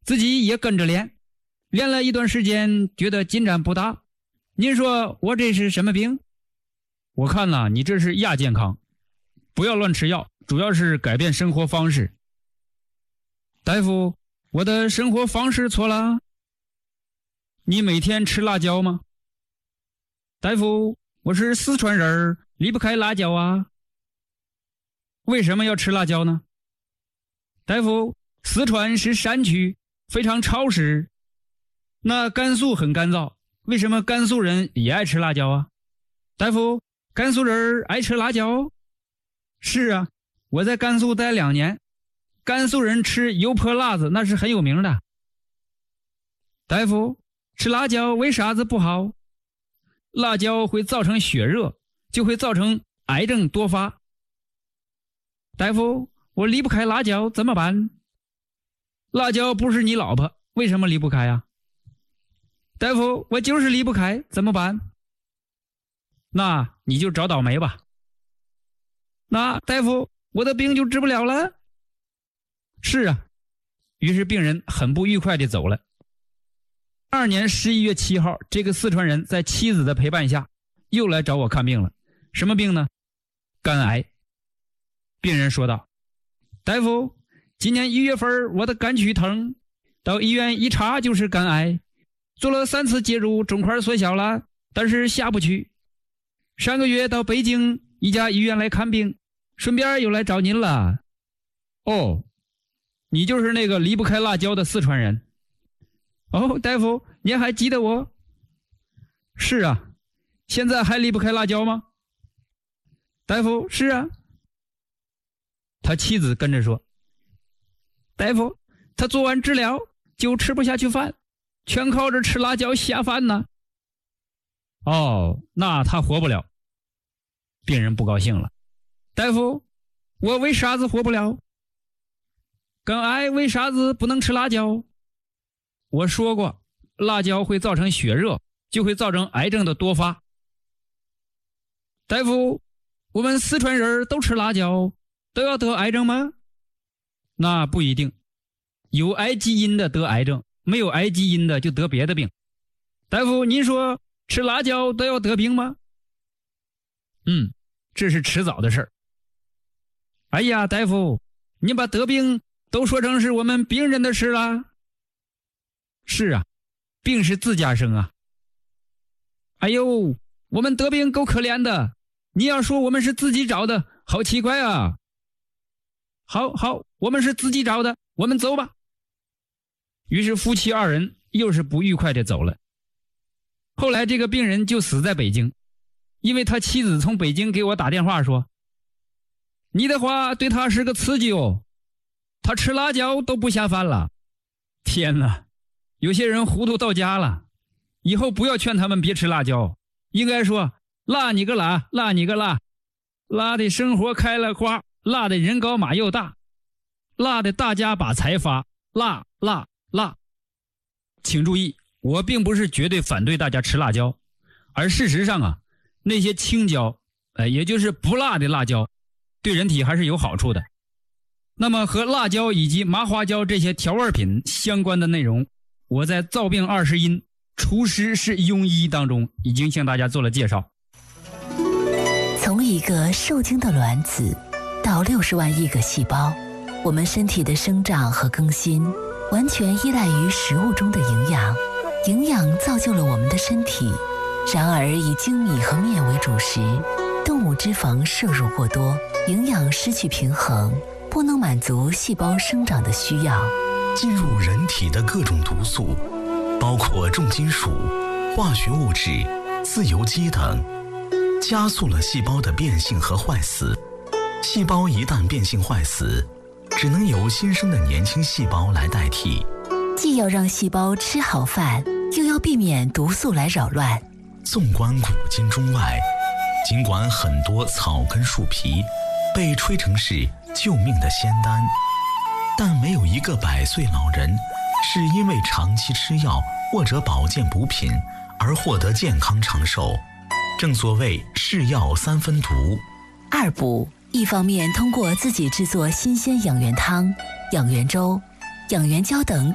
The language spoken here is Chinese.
自己也跟着练，练了一段时间，觉得进展不大。您说我这是什么病？我看呐，你这是亚健康，不要乱吃药，主要是改变生活方式。大夫，我的生活方式错了？你每天吃辣椒吗？大夫，我是四川人，离不开辣椒啊。为什么要吃辣椒呢？大夫，四川是山区，非常潮湿。那甘肃很干燥，为什么甘肃人也爱吃辣椒啊？大夫，甘肃人爱吃辣椒？是啊，我在甘肃待2年，甘肃人吃油泼辣子那是很有名的。大夫，吃辣椒为啥子不好？辣椒会造成血热，就会造成癌症多发。大夫，我离不开辣椒怎么办？辣椒不是你老婆，为什么离不开啊？大夫，我就是离不开，怎么办？那你就找倒霉吧。那大夫，我的病就治不了了？是啊，于是病人很不愉快地走了。2年11月7号，这个四川人在妻子的陪伴下又来找我看病了。什么病呢？肝癌。病人说道，大夫，今年1月份我的肝区疼，到医院一查就是肝癌，做了3次介入，肿块缩小了，但是下不去。上个月到北京一家医院来看病，顺便又来找您了。哦，你就是那个离不开辣椒的四川人。哦，大夫，您还记得我？是啊，现在还离不开辣椒吗？大夫，是啊。他妻子跟着说，大夫，他做完治疗就吃不下去饭，全靠着吃辣椒下饭呢。哦，那他活不了。病人不高兴了，大夫，我为啥子活不了？肝癌为啥子不能吃辣椒？我说过，辣椒会造成血热，就会造成癌症的多发。大夫，我们四川人都吃辣椒，都要得癌症吗？那不一定，有癌基因的得癌症，没有癌基因的就得别的病。大夫，您说吃辣椒都要得病吗？这是迟早的事儿。哎呀，大夫，你把得病都说成是我们病人的事了。是啊，病是自家生啊。哎呦，我们得病够可怜的，你要说我们是自己找的，好奇怪啊。好，我们是自己找的，我们走吧。于是夫妻2人又是不愉快地走了。后来这个病人就死在北京，因为他妻子从北京给我打电话说，你的话对他是个刺激哦，他吃辣椒都不下饭了。天哪，有些人糊涂到家了，以后不要劝他们别吃辣椒，应该说辣你个辣，辣你个辣，辣的生活开了花，辣的人高马又大，辣的大家把财发，辣。请注意，我并不是绝对反对大家吃辣椒，而事实上啊，那些青椒，也就是不辣的辣椒，对人体还是有好处的。那么和辣椒以及麻花椒这些调味品相关的内容，我在《造病20因，厨师是庸医》当中已经向大家做了介绍。 从一个受精的卵子到60万亿个细胞，我们身体的生长和更新完全依赖于食物中的营养，营养造就了我们的身体。然而以精米和面为主食，动物脂肪摄入过多，营养失去平衡，不能满足细胞生长的需要。 进入人体的各种毒素，包括重金属、化学物质、自由基等，加速了细胞的变性和坏死。细胞一旦变性坏死，只能由新生的年轻细胞来代替。 既要让细胞吃好饭，又要避免毒素来扰乱。 纵观古今中外，尽管很多草根树皮被吹成是救命的仙丹，但没有一个100岁老人是因为长期吃药或者保健补品而获得健康长寿。正所谓是药3分毒。 2补，一方面通过自己制作新鲜养元汤、养元粥、养元胶等